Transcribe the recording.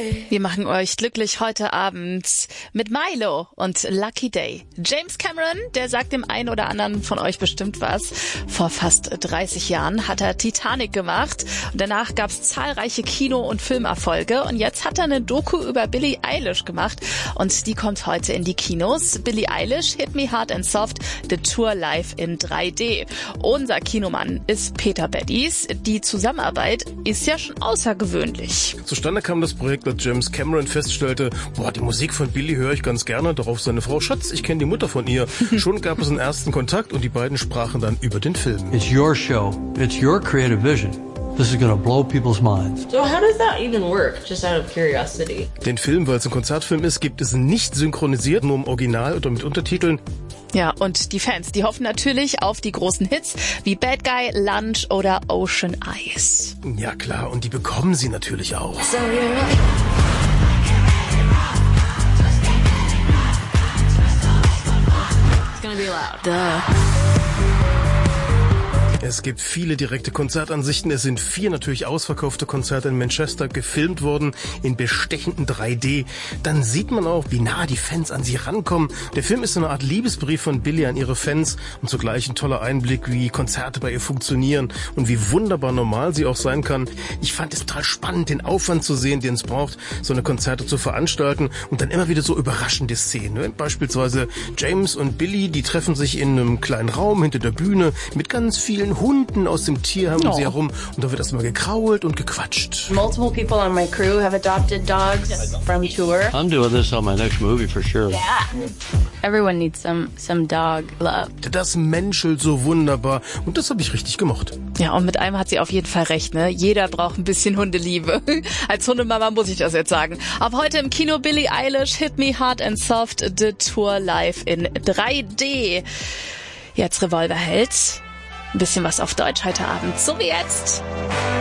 Wir machen euch glücklich heute Abend mit Milo und Lucky Day. James Cameron, der sagt dem einen oder anderen von euch bestimmt was. Vor fast 30 Jahren hat er Titanic gemacht und danach gab es zahlreiche Kino- und Filmerfolge und jetzt hat er eine Doku über Billie Eilish gemacht und die kommt heute in die Kinos. Billie Eilish, Hit Me Hard and Soft, The Tour live in 3D. Unser Kinomann ist Peter Beddies. Die Zusammenarbeit ist ja schon außergewöhnlich. Zustande kam das Projekt, als James Cameron feststellte, die Musik von Billie höre ich ganz gerne, darauf seine Frau, Schatz, ich kenne die Mutter von ihr. Schon gab es einen ersten Kontakt und die beiden sprachen dann über den Film. It's your show. It's your creative vision. This is gonna blow people's minds. So how does that even work, just out of curiosity? Den Film, weil es ein Konzertfilm ist, gibt es nicht synchronisiert, nur im Original oder mit Untertiteln. Ja, und die Fans, die hoffen natürlich auf die großen Hits wie Bad Guy, Lunch oder Ocean Eyes. Ja klar, und die bekommen sie natürlich auch. So you're It's gonna be loud. Duh. Es gibt viele direkte Konzertansichten. Es sind 4 natürlich ausverkaufte Konzerte in Manchester gefilmt worden in bestechenden 3D. Dann sieht man auch, wie nah die Fans an sie rankommen. Der Film ist so eine Art Liebesbrief von Billie an ihre Fans und zugleich ein toller Einblick, wie Konzerte bei ihr funktionieren und wie wunderbar normal sie auch sein kann. Ich fand es total spannend, den Aufwand zu sehen, den es braucht, so eine Konzerte zu veranstalten und dann immer wieder so überraschende Szenen. Beispielsweise James und Billie, die treffen sich in einem kleinen Raum hinter der Bühne mit ganz vielen Hunden aus dem Tierheim um sie herum und da wird erstmal gekrault und gequatscht. Multiple people on my crew have adopted dogs from tour. I'm doing this on my next movie for sure. Yeah. Everyone needs some dog love. Das menschelt so wunderbar und das habe ich richtig gemocht. Ja, und mit einem hat sie auf jeden Fall recht, ne? Jeder braucht ein bisschen Hundeliebe. Als Hundemama muss ich das jetzt sagen. Ab heute im Kino Billie Eilish, Hit Me Hard and Soft, The Tour live in 3D. Jetzt Revolverheld. Ein bisschen was auf Deutsch heute Abend. So wie jetzt.